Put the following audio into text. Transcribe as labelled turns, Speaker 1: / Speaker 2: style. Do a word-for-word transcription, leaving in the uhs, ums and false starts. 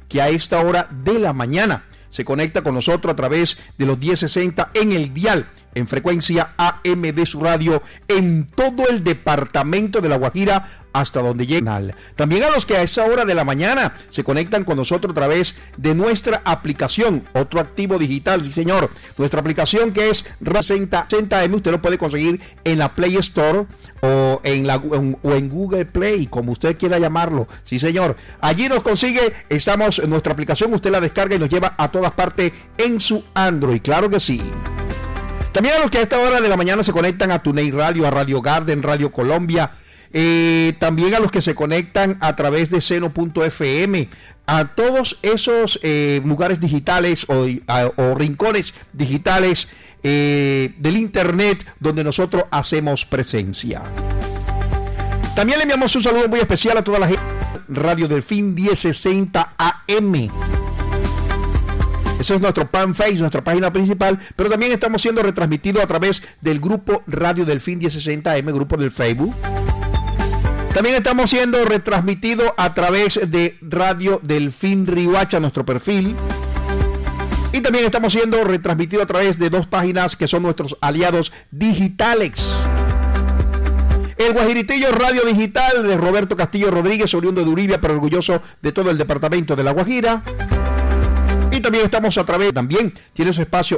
Speaker 1: que a esta hora de la mañana se conecta con nosotros a través de los diez sesenta en el dial, en frecuencia A M de su radio, en todo el departamento de La Guajira, hasta donde llega. También a los que a esa hora de la mañana se conectan con nosotros a través de nuestra aplicación, otro activo digital, sí señor, nuestra aplicación que es sesenta eme, usted lo puede conseguir en la Play Store o en, la, en, o en Google Play, como usted quiera llamarlo, sí señor, allí nos consigue, estamos en nuestra aplicación, usted la descarga y nos lleva a todas partes en su Android, claro que sí. También a los que a esta hora de la mañana se conectan a TuneIn Radio, a Radio Garden, Radio Colombia, eh, también a los que se conectan a través de seno punto efe eme, a todos esos eh, lugares digitales o, a, o rincones digitales eh, del internet donde nosotros hacemos presencia. También le enviamos un saludo muy especial a toda la gente de Radio Delfín diez sesenta A M. Ese es nuestro fanpage, nuestra página principal, pero también estamos siendo retransmitidos a través del grupo Radio Delfín diez sesenta A M, grupo del Facebook. También estamos siendo retransmitidos a través de Radio Delfín Riohacha, nuestro perfil. Y también estamos siendo retransmitidos a través de dos páginas que son nuestros aliados digitales. El Guajiritillo Radio Digital de Roberto Castillo Rodríguez, oriundo de Uribia, pero orgulloso de todo el departamento de La Guajira. Y también estamos a través, también tiene su espacio